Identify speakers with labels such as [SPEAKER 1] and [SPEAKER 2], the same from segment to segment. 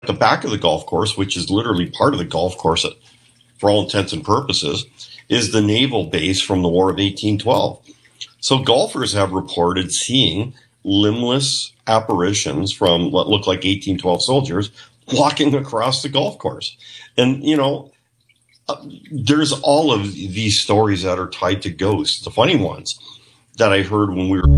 [SPEAKER 1] the back of the golf course, which is literally part of the golf course for all intents and purposes, is the naval base from the War of 1812. So golfers have reported seeing limbless apparitions from what look like 1812 soldiers walking across the golf course. And, there's all of these stories that are tied to ghosts, the funny ones that I heard when we were...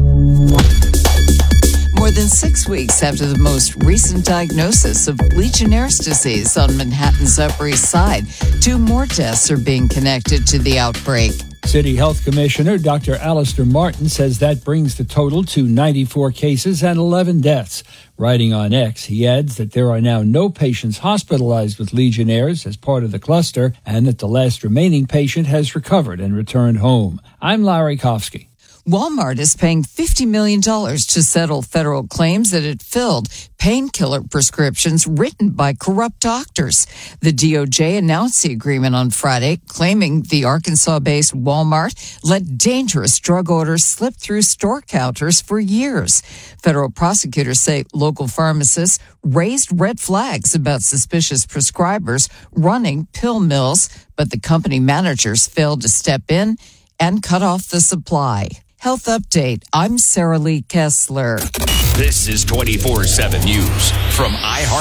[SPEAKER 2] More than 6 weeks after the most recent diagnosis of Legionnaire's disease on Manhattan's Upper East Side, 2 more deaths are being connected to the outbreak.
[SPEAKER 3] City Health Commissioner Dr. Alistair Martin says that brings the total to 94 cases and 11 deaths. Writing on X, he adds that there are now no patients hospitalized with Legionnaires as part of the cluster and that the last remaining patient has recovered and returned home. I'm Larry Kofsky.
[SPEAKER 2] Walmart is paying $50 million to settle federal claims that it filled painkiller prescriptions written by corrupt doctors. The DOJ announced the agreement on Friday, claiming the Arkansas-based Walmart let dangerous drug orders slip through store counters for years. Federal prosecutors say local pharmacists raised red flags about suspicious prescribers running pill mills, but the company managers failed to step in and cut off the supply. Health Update. I'm Sarah Lee Kessler.
[SPEAKER 4] This is 24/7 News from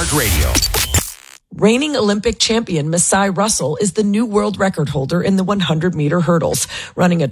[SPEAKER 4] iHeartRadio.
[SPEAKER 5] Reigning Olympic champion Masai Russell is the new world record holder in the 100-meter hurdles, running a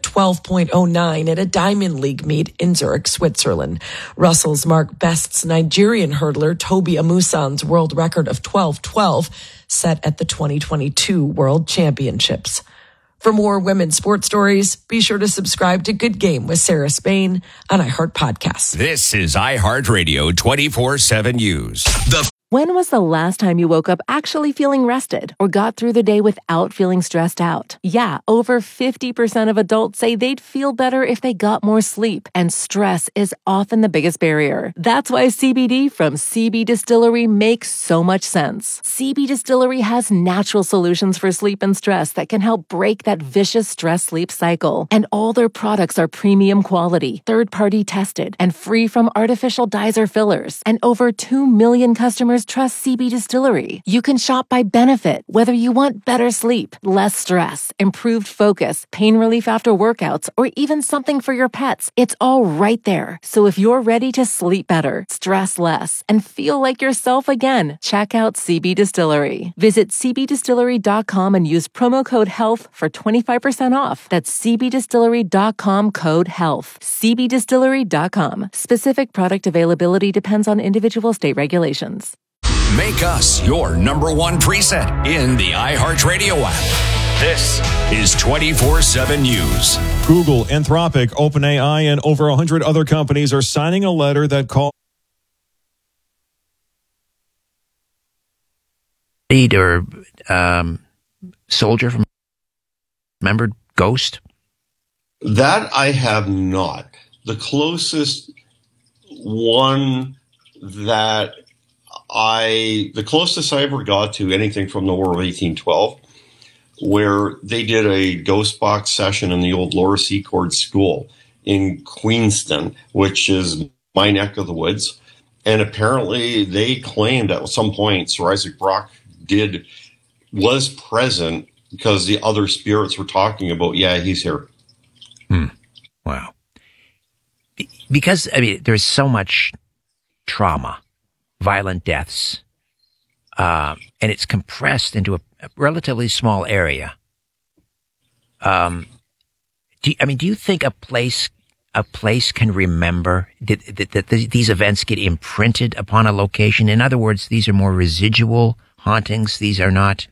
[SPEAKER 5] 12.09 at a Diamond League meet in Zurich, Switzerland. Russell's mark bests Nigerian hurdler Tobi Amusan's world record of 12:12, set at the 2022 World Championships. For more women's sports stories, be sure to subscribe to Good Game with Sarah Spain on iHeart Podcasts.
[SPEAKER 4] This is iHeartRadio 24/7 News.
[SPEAKER 6] When was the last time you woke up actually feeling rested or got through the day without feeling stressed out? Yeah, over 50% of adults say they'd feel better if they got more sleep, and stress is often the biggest barrier. That's why CBD from CB Distillery makes so much sense. CB Distillery has natural solutions for sleep and stress that can help break that vicious stress-sleep cycle. And all their products are premium quality, third-party tested, and free from artificial dyes or fillers. And over 2 million customers trust CB Distillery. You can shop by benefit, whether you want better sleep, less stress, improved focus, pain relief after workouts, or even something for your pets. It's all right there. So if you're ready to sleep better, stress less, and feel like yourself again, check out CB Distillery. Visit cbdistillery.com and use promo code HEALTH for 25% off. That's cbdistillery.com, code HEALTH. cbdistillery.com. Specific product availability depends on individual state regulations.
[SPEAKER 4] Make us your number one preset in the iHeartRadio app. This is 24/7 News.
[SPEAKER 7] Google, Anthropic, OpenAI, and over 100 other companies are signing a letter that calls
[SPEAKER 8] or soldier from remembered Ghost?
[SPEAKER 1] That I have not. The closest one that the closest I ever got to anything from the War of 1812, where they did a ghost box session in the old Lower Secord School in Queenston, which is my neck of the woods. And apparently they claimed at some point Sir Isaac Brock was present because the other spirits were talking about, yeah, he's here.
[SPEAKER 8] Wow. Because, there's so much trauma, violent deaths, and it's compressed into a relatively small area. Do you think a place can remember that these events get imprinted upon a location? In other words, these are more residual hauntings. These are not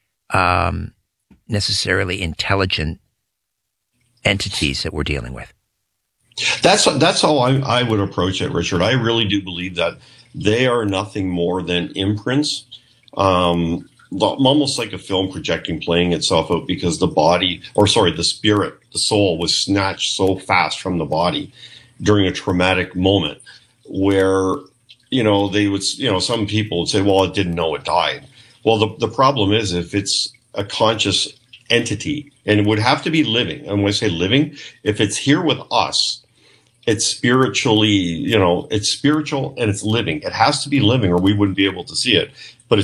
[SPEAKER 8] necessarily intelligent entities that we're dealing with.
[SPEAKER 1] That's how I would approach it, Richard. I really do believe that they are nothing more than imprints, almost like a film projecting, playing itself out because the spirit, the soul was snatched so fast from the body during a traumatic moment where, they would, some people would say, well, it didn't know it died. Well, the problem is if it's a conscious entity, and it would have to be living. And when I say living, if it's here with us, it's spiritually, it's spiritual and it's living. It has to be living or we wouldn't be able to see it.